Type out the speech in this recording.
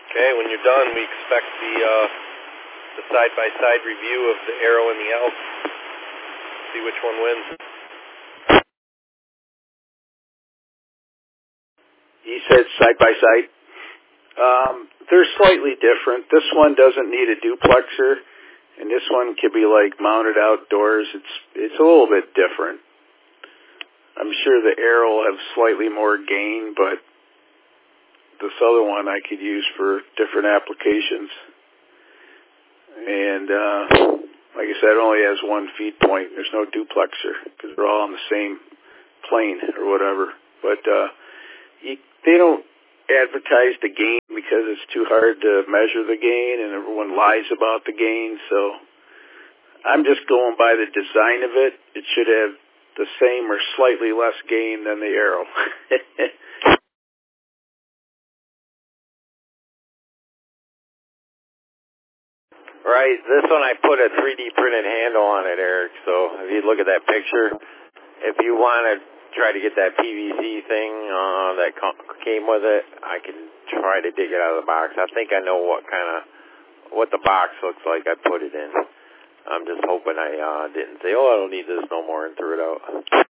Okay, when you're done, we expect the side-by-side review of the Arrow and the Elk. See which one wins. He said side-by-side. They're slightly different. This one doesn't need a duplexer, and this one can be like mounted outdoors. It's a little bit different. I'm sure the Arrow will have slightly more gain, but this other one I could use for different applications. And like I said, it only has one feed point. There's no duplexer because they're all on the same plane or whatever. But they don't advertise the gain because it's too hard to measure the gain, and everyone lies about the gain. So I'm just going by the design of it. It should have the same or slightly less gain than the Arrow. Right, this one I put a 3D printed handle on it, Eric, so if you look at that picture, if you want to try to get that PVC thing that came with it, I can try to dig it out of the box. I think I know what the box looks like I put it in. I'm just hoping I didn't say, oh, I don't need this no more and threw it out.